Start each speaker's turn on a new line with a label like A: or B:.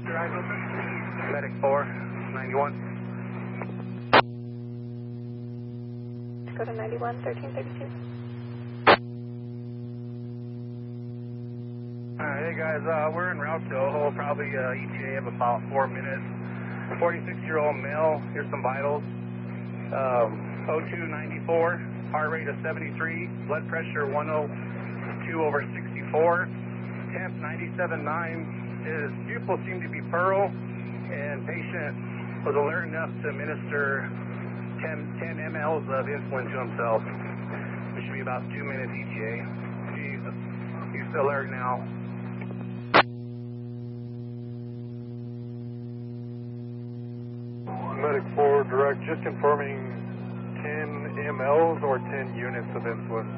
A: your eyes open. Medic 4, 91.
B: Go to 91, 1332.
A: Hey guys, we're en route to Ojo, probably ETA of about 4 minutes. 46-year-old male, here's some vitals. O2 94, heart rate of 73, blood pressure 102/64, temp 97.9. His pupils seem to be pearl, and patient was alert enough to administer 10 mLs of insulin to himself. It should be about 2 minutes ETA. He's alert now.
C: Medic 4, direct, just confirming 10 mLs or 10 units of insulin.